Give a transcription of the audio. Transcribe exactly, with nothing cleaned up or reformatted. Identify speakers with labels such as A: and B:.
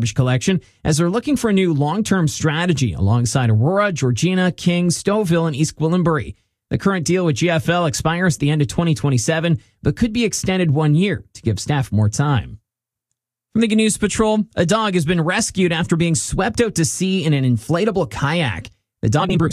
A: collection as they're looking for a new long-term strategy alongside Aurora, Georgina, King, Stouffville, and East Gwillimbury. The current deal with G F L expires at the end of twenty twenty-seven, but could be extended one year to give staff more time. From the Good News Patrol, a dog has been rescued after being swept out to sea in an inflatable kayak. The dog named Bruce